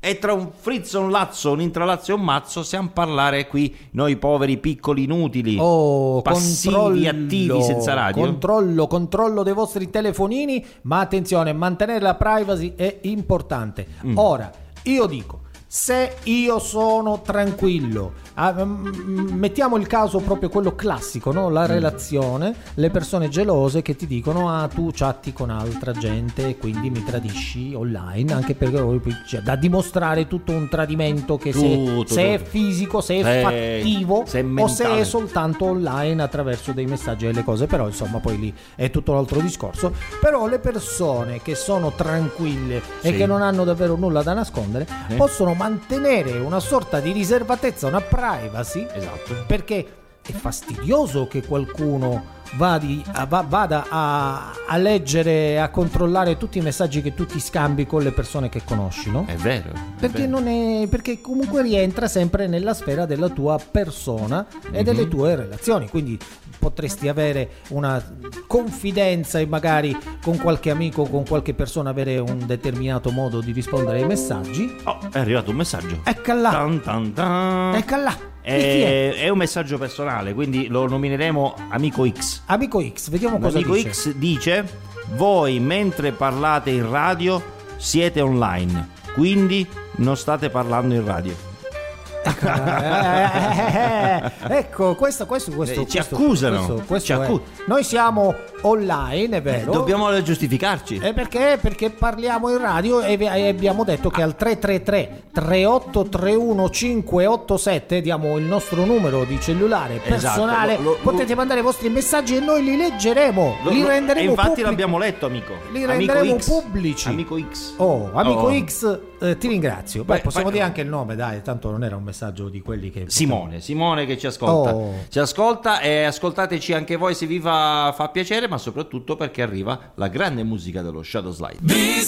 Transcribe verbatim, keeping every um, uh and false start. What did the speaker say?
e tra un frizzo, un lazzo, un intralazzo e un mazzo stiamo a parlare qui noi poveri piccoli inutili, oh, passivi, attivi, senza radio. Controllo, controllo dei vostri telefonini, ma attenzione, mantenere la privacy è importante. Mm. Ora, io dico, se io sono tranquillo, ah, mettiamo il caso proprio quello classico, no? La relazione, le persone gelose che ti dicono ah tu chatti con altra gente e quindi mi tradisci online, anche perché cioè, da dimostrare tutto un tradimento che se, tutto, se tutto. è fisico, se è eh, fattivo se è o se è soltanto online attraverso dei messaggi e le cose, però insomma poi lì è tutto un altro discorso. Però le persone che sono tranquille sì. e che non hanno davvero nulla da nascondere eh. possono mantenere una sorta di riservatezza, una privacy, esatto, perché è fastidioso che qualcuno vadi, a, va, vada a, a leggere, a controllare tutti i messaggi che tu ti scambi con le persone che conosci, no? È vero, è perché vero. non è perché comunque rientra sempre nella sfera della tua persona e mm-hmm. delle tue relazioni, quindi potresti avere una confidenza e magari con qualche amico, con qualche persona avere un determinato modo di rispondere ai messaggi. Oh, è arrivato un messaggio. Ecco là. Tan, tan, tan. Ecco là. È, è un messaggio personale, quindi lo nomineremo Amico X. Amico X, vediamo cosa Amico dice. Amico X dice: voi mentre parlate in radio siete online, quindi non state parlando in radio. Ecco, eh, eh, eh, ecco questo, questo, questo eh, ci questo, accusano questo, questo ci accu- è. Noi siamo online, è vero, eh, dobbiamo giustificarci eh, perché perché parliamo in radio e, e abbiamo detto che al tre tre tre tre otto tre uno cinque otto sette diamo il nostro numero di cellulare personale, esatto, lo, lo, potete mandare i vostri messaggi e noi li leggeremo, lo, li renderemo e infatti pubblici. L'abbiamo letto, amico, li renderemo amico X. pubblici. Amico X, oh amico oh. X, eh, ti ringrazio. Beh, Beh, possiamo vai, dire anche il nome, dai, tanto non era un messaggio di quelli che Simone Simone che ci ascolta, oh. ci ascolta e ascoltateci anche voi se vi fa, fa piacere, ma soprattutto perché arriva la grande musica dello Shadow Slide.